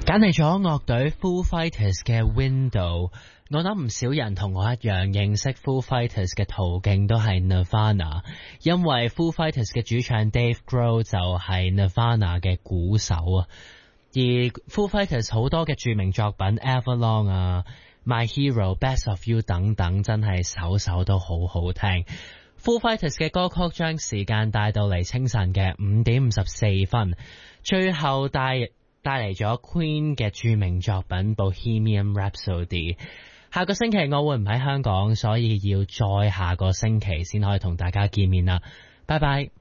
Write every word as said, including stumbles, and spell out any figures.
揀嚟咗樂隊 Foo Fighters 嘅 Window， 我諗唔少人同我一樣認識 Foo Fighters 嘅途徑都係 Nirvana， 因為 Foo Fighters 嘅主唱 Dave Grohl 就係 Nirvana 嘅鼓手啊。而 Foo Fighters 好多嘅著名作品 Everlong 啊、My Hero、Best of You 等等，真係首首都好好聽。Foo Fighters 嘅歌曲將時間帶到嚟清晨嘅五點五十四分，最後帶帶嚟咗 Queen 嘅著名作品 Bohemian Rhapsody。下個星期我會唔喺香港，所以要再下個星期先可以同大家見面啦。拜拜。